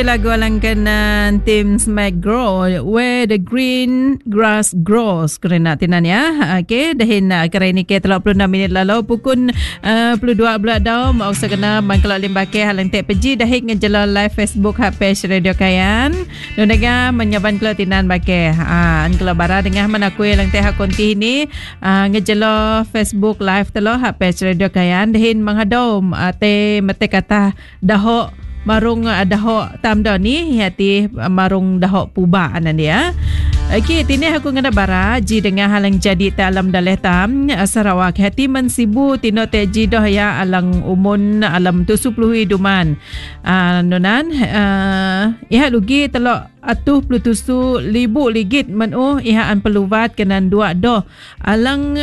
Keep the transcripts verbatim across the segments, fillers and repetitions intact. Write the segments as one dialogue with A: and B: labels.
A: Lagu langkanan tim Smack Grow Where the Green Grass Grows kerana tinan ya. Okey, dahin kira ini ke tiga puluh enam minit lalu pukul uh, puluh dua belas dah mau sekena bangkelak limbake halang tek peji dahin ngejelo live Facebook page Radio Kayan. Nunega menyaban kelo tinan bake. Ah an kelo bara dengah menakui lang tek hakonti ini uh, ngejelo Facebook live telo page Radio Kayan dahin menghadom ate mete kata daho marung daho tam dah ni hati marung daho puba anan dia. Okey, tini aku ngada bara ji dengan halang jadi ta alam daleh tam Sarawak hati mensibu tino te ji dah ya alang umun alam tujuh puluh hiduman. Uh, nonan uh, iha lugi telok atuh puluh tujuh ribu ligit menu iha an peluvat kenan dua doh alang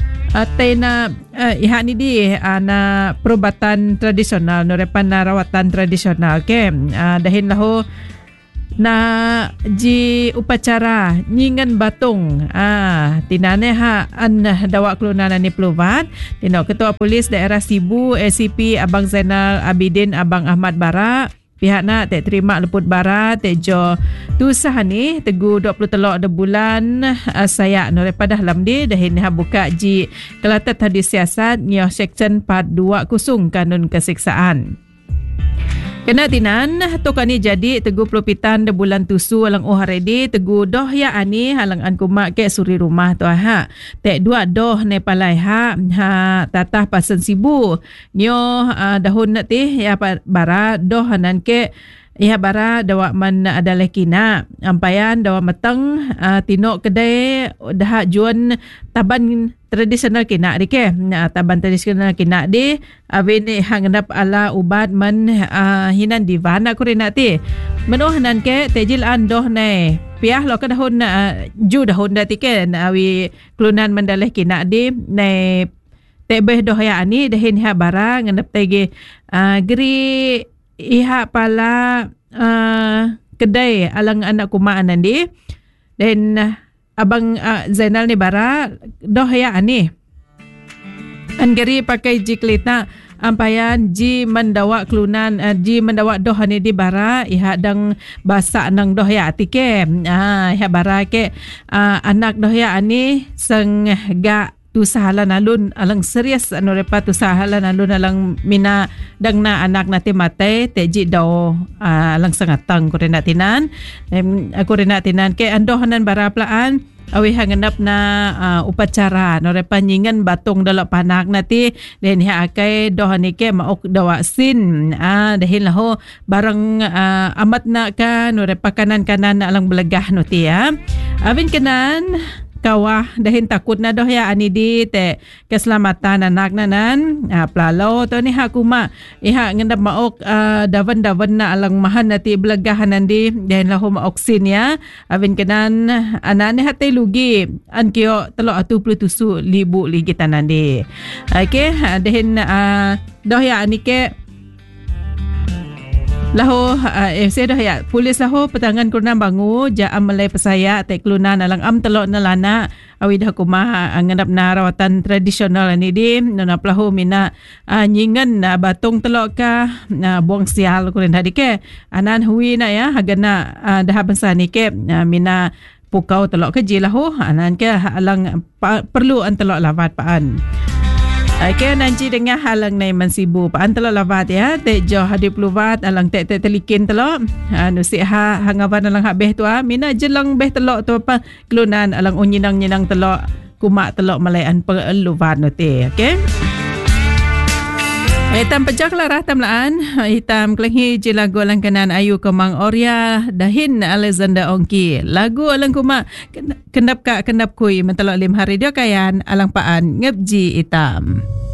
A: Atena uh, iha ni di uh, na perubatan tradisional norepan na rawatan tradisional ke uh, dahin lahu na ji upacara nyingan batung ah tinane ha an dawa kelunan ni peluvat tino ketua polis daerah Sibu A C P Abang Zainal Abidin Abang Ahmad Bara pihak nak tak terima leput bara tejo tu sah ni tegu dua puluh telok de bulan uh, saya no daripada halam di dahin ha buka ji kelatat hadis siasat nyo section empat dua kosong kanun kesiksaan. Kena tinan toka ni jadi tegu pelupitan de bulan tusu alang oh haredi tegu doh ya ani halang an kumak ke suri rumah tu ha tek dua doh ne palai ha ha tatah pasen Sibu nyo uh, dahun nak ti ya bara doh hanan ke iha bara dawa man adalah kina ampayan dawa meteng uh, tino kedai dah juan taban tradisional kina di ke uh, taban tradisional kina di awin hangendap ala ubat man uh, hinan di vana kurina ti menoh nan ke tejil andoh ne piah lo ka dahun uh, ju dahun dati ke awi klunan mandalah kina di ne tebeh doh ya ani dahin ha bara ngendap tege uh, geri iha pala uh, kedai alang anak kuma anandi dan uh, abang uh, Zainal ni bara doh ya ani anggeri pakai jiklita ampayan ji mendawa kelunan uh, ji mendawa doh ni di bara iha dang basa nang doh ya atike ah iha bara ke uh, anak doh ya ani seng ga tu sahalan alun alang serius anu repa tu sahalan alun alang mina dang na anak nati mate teji do uh, alang sangatang ko rena tinan um, ko rena tinan ke andohanan baraplaan awi hangendap na uh, upacara no repa nyingan batung dalok panak nati den ha akai dohani ke maok dawa sin ah dahin lahu barang uh, amat na ka no repa kanan-kanan alang belegah no ti ya awin kenan kawah dahin takut na doh ya ani di te keselamatan anak nanan ah plalo to ni hakuma iha ngendap maok uh, dawan-dawan na alang mahan nati belegahan nandi dahin lahu maoksin ya awin kenan anane hati lugi an kio telok atu puluh tusu libu ligitan nandi okey dahin uh, doh ya ani ke lahu uh, eh saya dah ya polis lahu petangan kurna bangu ja amalai pesaya te kelunan alang am telok nalana awi dah kumah uh, ngendap na rawatan tradisional ni di nona plahu mina uh, nyingan uh, batung telok ka uh, buang sial kurin hadi ke anan hui na ya hagana uh, dah bangsa ni ke uh, mina pukau telok ke jilahu anan ke alang pa, perlu an telok lawat paan. Okay, nanti dengan halang nai mensibu paan telok lawat ya te jo hadip luwat alang te te telikin telok anu si ha hangawan alang hak beh tu ah mina jelang beh telok tu apa kelunan alang unyinang-nyinang telok kumak telok malayan perluwat no te okey. Hitam pejak larah tamlaan hitam kelenghi je lagu langkanan ayu kemang Oria dahin Alexander Ongki lagu alang kumak kendap kak kendap kui mentelok lim hari dia kayan alang paan ngepji hitam.